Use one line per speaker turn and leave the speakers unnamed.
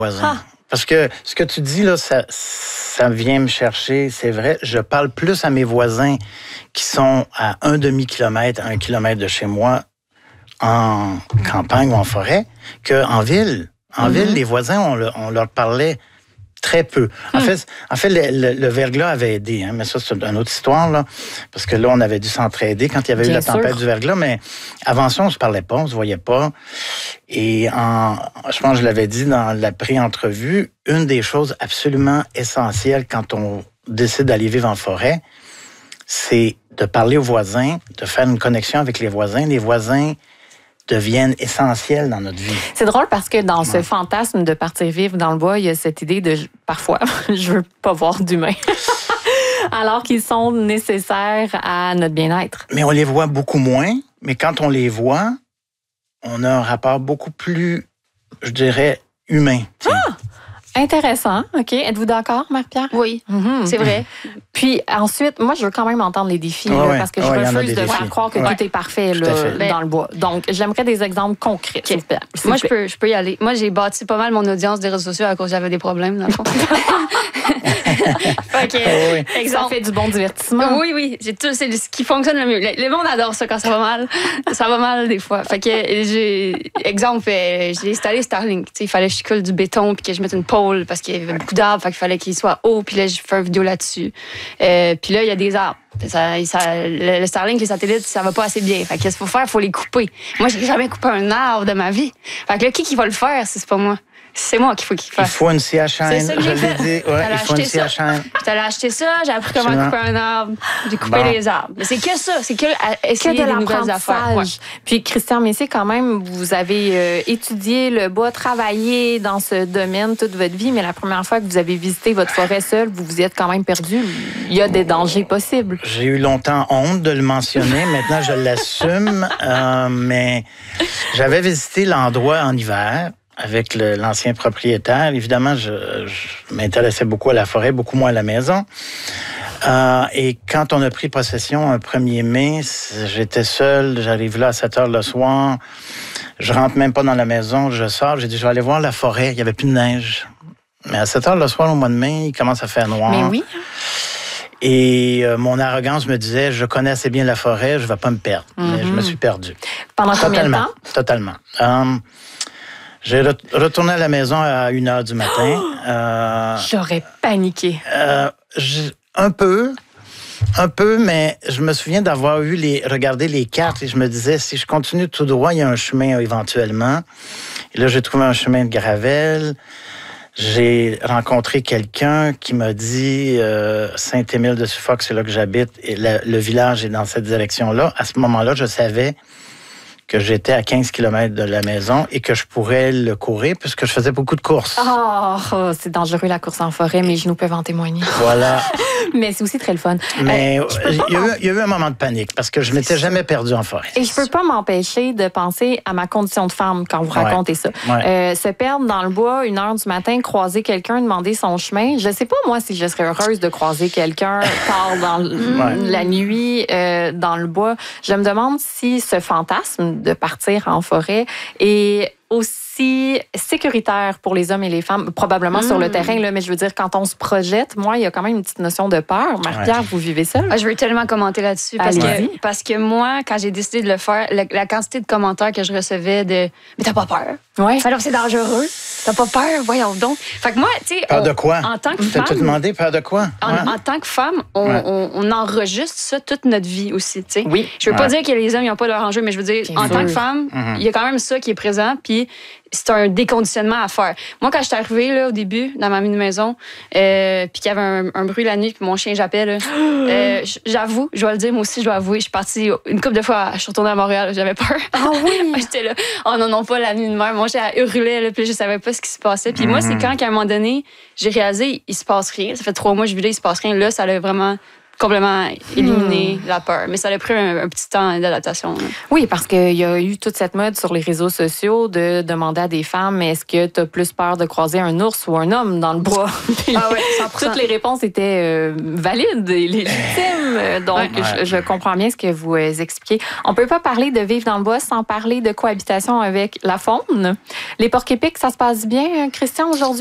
voisin. Parce que ce que tu dis, là, ça vient me chercher, c'est vrai. Je parle plus à mes voisins qui sont à 1 demi-kilomètre, 1 kilomètre de chez moi, en campagne ou en forêt, qu'en ville. En ville, les voisins, on leur parlait très peu. En fait, le verglas avait aidé, hein, mais ça, c'est une autre histoire, là, parce que là, on avait dû s'entraider quand il y avait eu la tempête du verglas, mais avant ça, on se parlait pas, on se voyait pas. Et je pense que je l'avais dit dans la pré-entrevue, une des choses absolument essentielles quand on décide d'aller vivre en forêt, c'est de parler aux voisins, de faire une connexion avec les voisins. Les voisins deviennent essentiels dans notre vie.
C'est drôle parce que dans ce fantasme de partir vivre dans le bois, il y a cette idée de, parfois, je veux pas voir d'humains. Alors qu'ils sont nécessaires à notre bien-être.
Mais on les voit beaucoup moins. Mais quand on les voit, on a un rapport beaucoup plus, je dirais, humain.
Intéressant. OK. Êtes-vous d'accord, Marie-Pierre?
Oui, c'est vrai.
Puis ensuite, moi, je veux quand même entendre les défis parce que je refuse de faire croire que tout est parfait là, dans le bois. Donc, j'aimerais des exemples concrets.
Okay. Moi, je peux y aller. Moi, j'ai bâti pas mal mon audience des réseaux sociaux à cause j'avais des problèmes, dans le fond.
Ça fait du bon divertissement.
Oui. C'est ce qui fonctionne le mieux. Le monde adore ça quand ça va mal. Ça va mal des fois. Fait que, exemple, j'ai installé Starlink. Il fallait que je colle du béton puis que je mette une pole parce qu'il y avait beaucoup d'arbres. Fait qu'il fallait qu'il soit haut. Puis là, je fais une vidéo là-dessus. Puis là, il y a des arbres. Le Starlink, les satellites, ça va pas assez bien. Fait qu'est-ce qu'il faut faire? Il faut les couper. Moi, j'ai jamais coupé un arbre de ma vie. Fait que là, qui va le faire si c'est pas moi? C'est moi qu'il faut qu'il fasse.
Il faut une scie à chaîne.
C'est ça que
je l'ai dit. Ouais, il faut une scie à chaîne.
J'allais acheter ça, j'ai appris comment couper un arbre. J'ai coupé les arbres. Mais c'est que ça. C'est que essayer des nouvelles affaires. Ouais.
Puis, Christian Messier, quand même, vous avez étudié le bois, travaillé dans ce domaine toute votre vie, mais la première fois que vous avez visité votre forêt seule, vous vous y êtes quand même perdu. Il y a des dangers possibles.
J'ai eu longtemps honte de le mentionner. Maintenant, je l'assume. Mais j'avais visité l'endroit en hiver avec l'ancien propriétaire. Évidemment, je m'intéressais beaucoup à la forêt, beaucoup moins à la maison. Et quand on a pris possession un 1er mai, j'étais seul, j'arrive là à 7 heures le soir, je rentre même pas dans la maison, je sors, j'ai dit, je vais aller voir la forêt, il y avait plus de neige. Mais à 7 heures le soir, au mois de mai, il commence à faire noir.
Mais oui.
Et mon arrogance me disait, je connais assez bien la forêt, je vais pas me perdre. Mais je me suis perdu.
Pendant combien de temps?
Totalement. J'ai retourné à la maison à 1h du matin.
J'aurais paniqué.
Un peu, mais je me souviens d'avoir regardé les cartes et je me disais, si je continue tout droit, il y a un chemin éventuellement. Et là, j'ai trouvé un chemin de gravelle. J'ai rencontré quelqu'un qui m'a dit Saint-Émile-de-Suffolk, c'est là que j'habite, et le village est dans cette direction-là. À ce moment-là, je savais que j'étais à 15 km de la maison et que je pourrais le courir puisque je faisais beaucoup de courses.
Oh, c'est dangereux la course en forêt, mes genoux peuvent en témoigner.
Voilà.
Mais c'est aussi très le fun.
Mais il y a eu un moment de panique parce que je m'étais jamais perdu en forêt.
Et je peux pas m'empêcher de penser à ma condition de femme quand vous racontez ça.
Ouais.
Se perdre dans le bois, 1h du matin, croiser quelqu'un, demander son chemin. Je sais pas, moi, si je serais heureuse de croiser quelqu'un tard dans la nuit, dans le bois. Je me demande si ce fantasme de partir en forêt est aussi sécuritaire pour les hommes et les femmes, probablement sur le terrain, là, mais je veux dire, quand on se projette, moi, il y a quand même une petite notion de peur. Marie-Pierre, vous vivez ça?
Je veux tellement commenter là-dessus parce que moi, quand j'ai décidé de le faire, la quantité de commentaires que je recevais de « Mais t'as pas peur? Alors c'est dangereux? T'as pas peur? Voyons donc. » Fait que moi, tu sais...
Peur de quoi?
En tant que femme...
T'as-tu demandé peur de quoi?
En tant que femme, on enregistre ça toute notre vie aussi, tu sais.
Oui.
Je veux pas dire que les hommes n'ont pas leur enjeu, mais je veux dire, en tant que femme, il y a quand même ça qui est présent, puis c'est un déconditionnement à faire. Moi, quand je suis arrivée là, au début, dans ma mini-maison, puis qu'il y avait un bruit la nuit, puis mon chien jappait, là, j'avoue, je dois le dire, moi aussi, je dois avouer, je suis partie une couple de fois, je suis retournée à Montréal, j'avais peur.
Ah oui?
J'étais là, oh non, pas la nuit de mer. Mon chien hurlait, là, puis je savais pas ce qui se passait. Puis moi, c'est quand, qu'à un moment donné, j'ai réalisé, il se passe rien. Ça fait 3 mois que je vis là, il se passe rien. Là, ça a vraiment complètement éliminer la peur. Mais ça a pris un petit temps d'adaptation.
Oui, parce qu'il y a eu toute cette mode sur les réseaux sociaux de demander à des femmes, est-ce que tu as plus peur de croiser un ours ou un homme dans le bois?
Ah oui, 100%.
Toutes les réponses étaient valides et légitimes. Donc, je comprends bien ce que vous expliquez. On peut pas parler de vivre dans le bois sans parler de cohabitation avec la faune. Les porcs-épics, ça se passe bien, Christian, aujourd'hui?